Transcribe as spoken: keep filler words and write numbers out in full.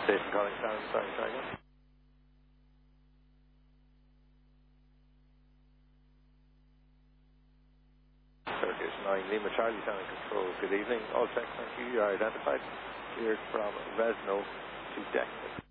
Station calling San Sorry, sorry. Turkish nine Lima Charlie Sound Control. Good evening. All checks, thank you. You are identified. Cleared from Vesno to Declan.